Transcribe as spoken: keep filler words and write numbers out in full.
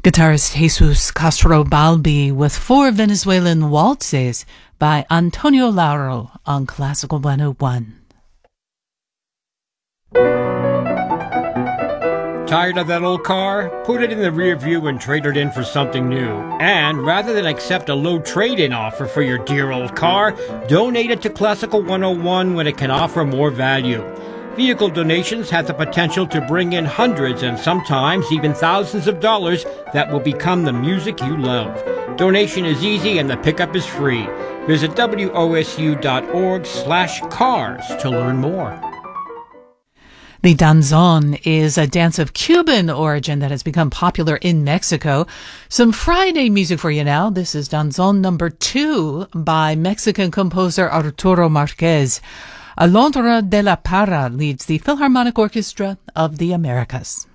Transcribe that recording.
Guitarist Jesus Castro Balbi with four Venezuelan waltzes by Antonio Lauro on Classical one oh one. Tired of that old car? Put it in the rear view and trade it in for something new. And rather than accept a low trade-in offer for your dear old car, donate it to Classical one oh one when it can offer more value. Vehicle donations have the potential to bring in hundreds and sometimes even thousands of dollars that will become the music you love. Donation is easy and the pickup is free. Visit W O S U dot org slash cars to learn more. The danzón is a dance of Cuban origin that has become popular in Mexico. Some Friday music for you now. This is danzón number two by Mexican composer Arturo Marquez. Alondra de la Parra leads the Philharmonic Orchestra of the Americas.